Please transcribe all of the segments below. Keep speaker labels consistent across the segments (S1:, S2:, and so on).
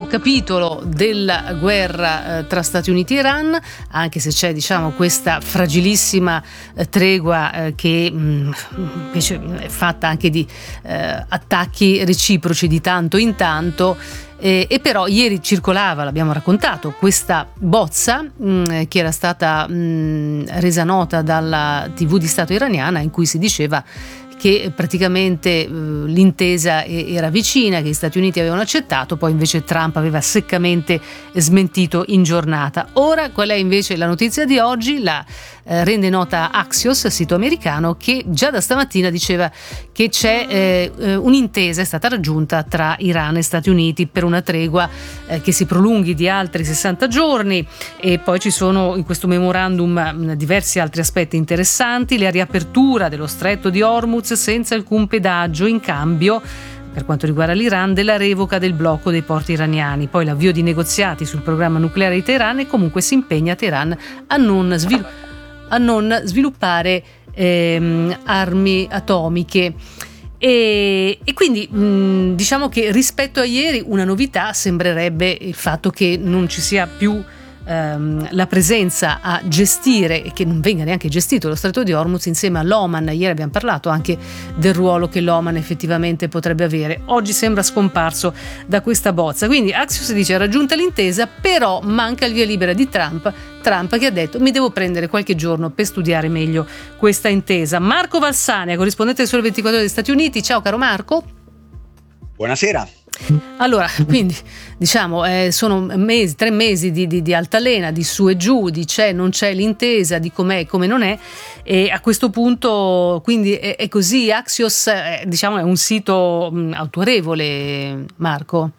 S1: capitolo della guerra tra Stati Uniti e Iran, anche se c'è, diciamo, questa fragilissima tregua che invece è fatta anche di attacchi reciproci di tanto in tanto. E però ieri circolava, l'abbiamo raccontato, questa bozza che era stata resa nota dalla TV di Stato iraniana, in cui si diceva che praticamente l'intesa era vicina, che gli Stati Uniti avevano accettato, poi invece Trump aveva seccamente smentito in giornata. Ora qual è invece la notizia di oggi? La rende nota Axios, sito americano, che già da stamattina diceva che c'è un'intesa, è stata raggiunta tra Iran e Stati Uniti per una tregua che si prolunghi di altri 60 giorni, e poi ci sono in questo memorandum diversi altri aspetti interessanti: la riapertura dello stretto di Hormuz senza alcun pedaggio, in cambio, per quanto riguarda l'Iran, della revoca del blocco dei porti iraniani, poi l'avvio di negoziati sul programma nucleare di Teheran, e comunque si impegna Teheran a non sviluppare armi atomiche. E quindi diciamo che rispetto a ieri una novità sembrerebbe il fatto che non ci sia più la presenza a gestire, e che non venga neanche gestito lo stretto di Hormuz insieme all'Oman. Ieri abbiamo parlato anche del ruolo che l'Oman effettivamente potrebbe avere. Oggi sembra scomparso da questa bozza. Quindi Axios dice: raggiunta l'intesa, però manca il via libera di Trump che ha detto: mi devo prendere qualche giorno per studiare meglio questa intesa. Marco Valsania, corrispondente del Sole 24 Ore degli Stati Uniti. Ciao caro Marco.
S2: Buonasera.
S1: Allora, quindi diciamo sono 3 mesi di altalena, di su e giù, di c'è, non c'è l'intesa, di com'è e come non è, e a questo punto quindi è così. Axios diciamo è un sito autorevole, Marco.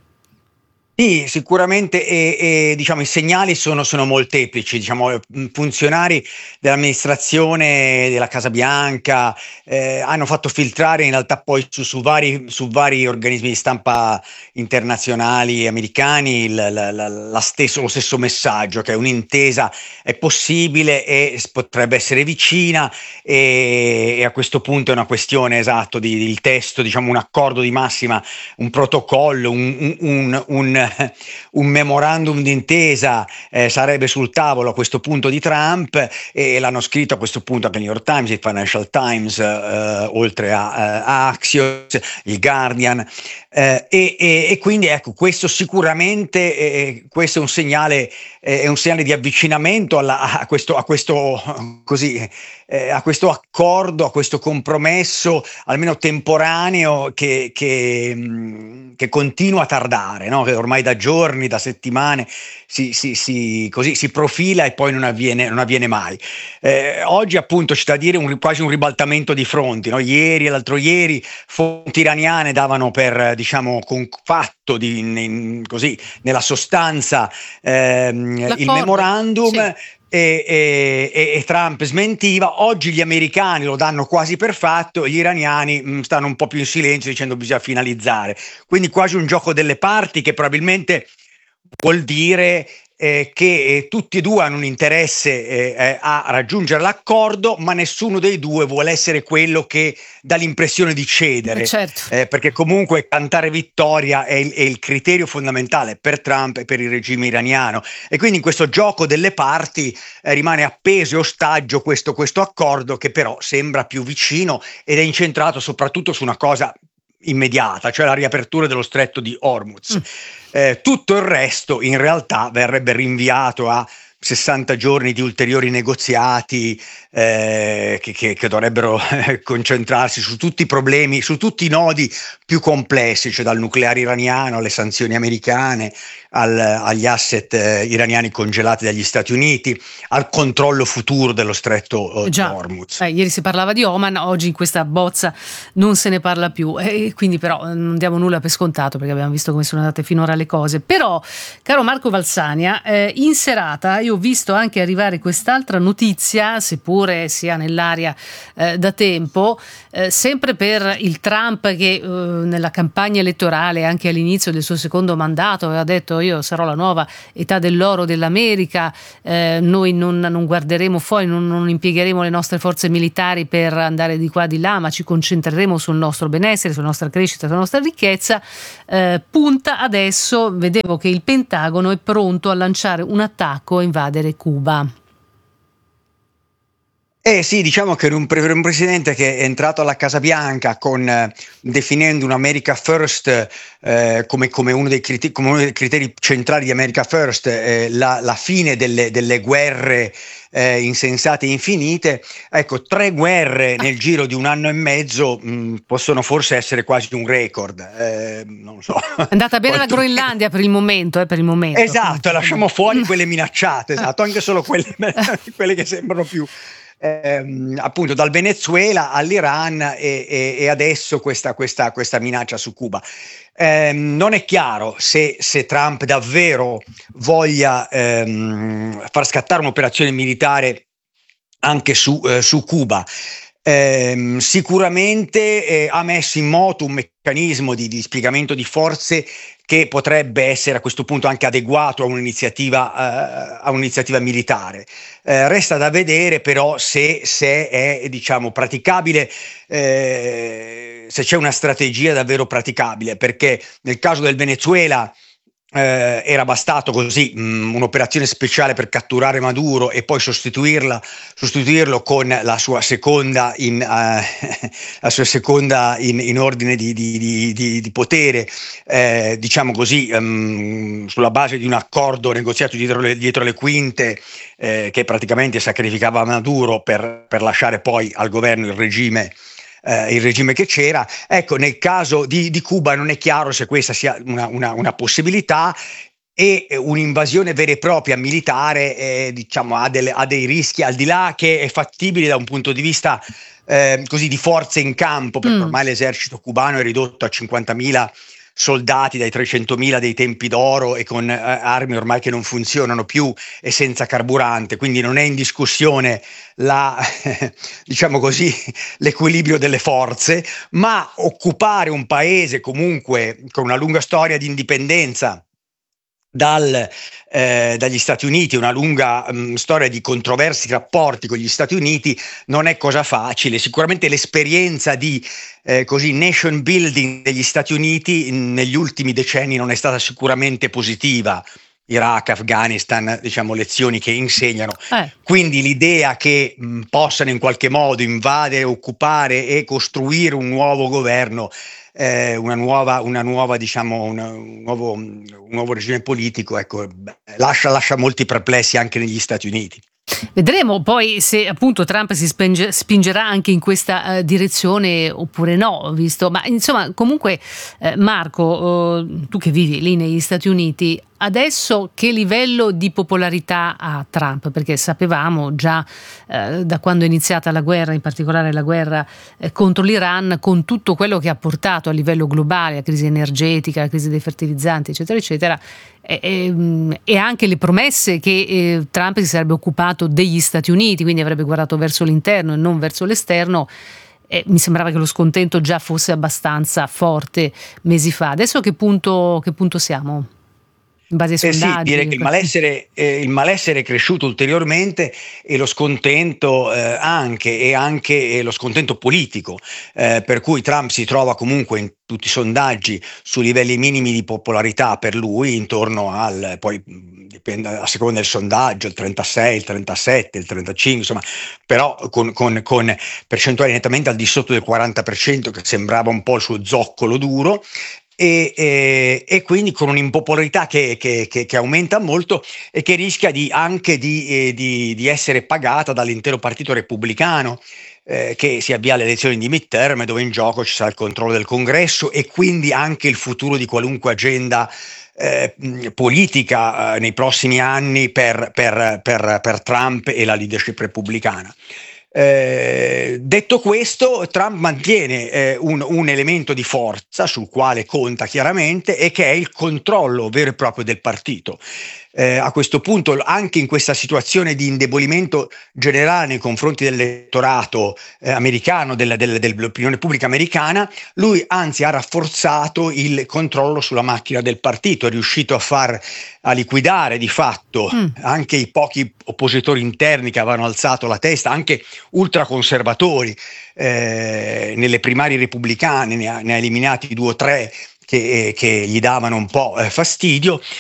S2: Sì, sicuramente, e diciamo i segnali sono molteplici. Diciamo, funzionari dell'amministrazione della Casa Bianca hanno fatto filtrare in realtà poi su vari organismi di stampa internazionali americani lo stesso messaggio, che un'intesa è possibile e potrebbe essere vicina, e a questo punto è una questione esatto il testo, diciamo un accordo di massima, un protocollo, un memorandum d'intesa sarebbe sul tavolo a questo punto di Trump, e l'hanno scritto a questo punto anche il New York Times, il Financial Times, oltre a Axios, il Guardian, e quindi ecco, questo sicuramente questo è un segnale di avvicinamento a questo accordo, a questo compromesso almeno temporaneo che continua a tardare, no? Che ormai da giorni, da settimane così si profila e poi non avviene mai. Oggi appunto c'è da dire quasi un ribaltamento di fronti, no? Ieri e l'altro ieri fonti iraniane davano per, diciamo, con fatto così nella sostanza il memorandum. Sì. E Trump smentiva. Oggi gli americani lo danno quasi per fatto, gli iraniani stanno un po' più in silenzio dicendo bisogna finalizzare, quindi quasi un gioco delle parti, che probabilmente vuol dire che tutti e due hanno un interesse a raggiungere l'accordo, ma nessuno dei due vuole essere quello che dà l'impressione di cedere,
S1: certo.
S2: Perché comunque cantare vittoria è il criterio fondamentale per Trump e per il regime iraniano, e quindi in questo gioco delle parti rimane appeso e ostaggio questo accordo, che però sembra più vicino ed è incentrato soprattutto su una cosa immediata, cioè la riapertura dello stretto di Hormuz. Tutto il resto in realtà verrebbe rinviato a 60 giorni di ulteriori negoziati che dovrebbero concentrarsi su tutti i problemi, su tutti i nodi più complessi, cioè dal nucleare iraniano alle sanzioni americane, agli asset iraniani congelati dagli Stati Uniti, al controllo futuro dello stretto di Hormuz.
S1: Ieri si parlava di Oman, oggi in questa bozza non se ne parla più, e quindi però non diamo nulla per scontato, perché abbiamo visto come sono andate finora le cose. Però, caro Marco Valsania, in serata io ho visto anche arrivare quest'altra notizia, seppure sia nell'aria da tempo, sempre per il Trump che nella campagna elettorale, anche all'inizio del suo secondo mandato, aveva detto: io sarò la nuova età dell'oro dell'America, noi non guarderemo fuori, non impiegheremo le nostre forze militari per andare di qua di là, ma ci concentreremo sul nostro benessere, sulla nostra crescita, sulla nostra ricchezza. Punta adesso, vedevo che il Pentagono è pronto a lanciare un attacco e invadere Cuba.
S2: Sì, diciamo che un presidente che è entrato alla Casa Bianca definendo un America First come uno dei criteri centrali di America First, la fine delle guerre insensate e infinite. Ecco, 3 guerre nel giro di un anno e mezzo possono forse essere quasi un record, non so.
S1: È andata bene la Groenlandia per il momento.
S2: Esatto, lasciamo fuori quelle minacciate, esatto, anche solo quelle che sembrano più... appunto dal Venezuela all'Iran e adesso questa minaccia su Cuba. Non è chiaro se Trump davvero voglia far scattare un'operazione militare anche su Cuba. Sicuramente ha messo in moto un meccanismo di dispiegamento di forze che potrebbe essere a questo punto anche adeguato a un'iniziativa militare. Resta da vedere però se è, diciamo, praticabile, se c'è una strategia davvero praticabile, perché nel caso del Venezuela era bastato così un'operazione speciale per catturare Maduro e poi sostituirlo con la sua seconda in ordine di potere, diciamo così, sulla base di un accordo negoziato dietro le quinte, che praticamente sacrificava Maduro per lasciare poi al governo il regime che c'era. Ecco, nel caso di Cuba non è chiaro se questa sia una possibilità, e un'invasione vera e propria militare diciamo ha dei rischi, al di là che è fattibile da un punto di vista così di forze in campo, perché ormai l'esercito cubano è ridotto a 50.000 soldati dai 300.000 dei tempi d'oro, e con armi ormai che non funzionano più e senza carburante, quindi non è in discussione diciamo così, l'equilibrio delle forze, ma occupare un paese comunque con una lunga storia di indipendenza dagli Stati Uniti, una lunga storia di controversi rapporti con gli Stati Uniti, non è cosa facile. Sicuramente l'esperienza di nation building degli Stati Uniti negli ultimi decenni non è stata sicuramente positiva. Iraq, Afghanistan, diciamo, lezioni che insegnano. Quindi l'idea che possano in qualche modo invadere, occupare e costruire un nuovo governo, un nuovo regime politico, ecco, lascia molti perplessi anche negli Stati Uniti.
S1: Vedremo poi se appunto Trump si spingerà anche in questa direzione oppure no, visto, ma insomma comunque Marco, tu che vivi lì negli Stati Uniti, adesso che livello di popolarità ha Trump? Perché sapevamo già da quando è iniziata la guerra, in particolare la guerra contro l'Iran, con tutto quello che ha portato a livello globale, la crisi energetica, la crisi dei fertilizzanti, eccetera, eccetera, e anche le promesse che Trump si sarebbe occupato degli Stati Uniti, quindi avrebbe guardato verso l'interno e non verso l'esterno. Mi sembrava che lo scontento già fosse abbastanza forte mesi fa. Adesso a che punto siamo? In base ai sondaggi?
S2: Sì, direi che il malessere è cresciuto ulteriormente, e lo scontento anche lo scontento politico, per cui Trump si trova comunque in tutti i sondaggi su livelli minimi di popolarità per lui, intorno poi dipende a seconda del sondaggio, il 36, il 37, il 35, insomma, però con percentuali nettamente al di sotto del 40%, che sembrava un po' il suo zoccolo duro. E quindi con un'impopolarità che aumenta molto, e che rischia anche di essere pagata dall'intero partito repubblicano, che si avvia alle elezioni di midterm, dove in gioco ci sarà il controllo del Congresso e quindi anche il futuro di qualunque agenda politica nei prossimi anni per Trump e la leadership repubblicana. Detto questo, Trump mantiene un elemento di forza sul quale conta chiaramente, e che è il controllo vero e proprio del partito. A questo punto, anche in questa situazione di indebolimento generale nei confronti dell'elettorato americano, dell'opinione pubblica americana, lui anzi ha rafforzato il controllo sulla macchina del partito, è riuscito a liquidare di fatto anche i pochi oppositori interni che avevano alzato la testa, anche ultraconservatori. Nelle primarie repubblicane ne ha eliminati 2 o 3 che gli davano un po' fastidio,